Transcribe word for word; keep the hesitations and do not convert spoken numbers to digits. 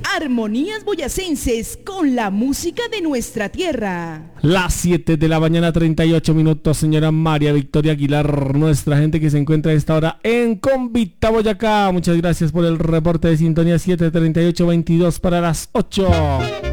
Armonías boyacenses con la música de nuestra tierra. Las siete de la mañana, treinta y ocho minutos, señora María Victoria Aguilar, nuestra gente que se encuentra a esta hora en Convita, Boyacá. Muchas gracias por el reporte de sintonía. Siete treinta y ocho, veintidós para las ocho.